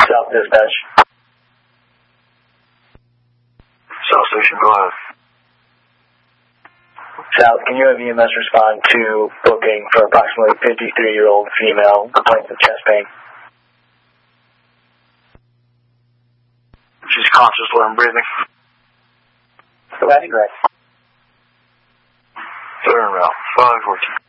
South Dispatch. South Station, go ahead. South, can you have EMS respond to booking for approximately 53-year-old female complaints of chest pain? She's conscious, let him breathing. Go ahead, correct. Turn route, 514.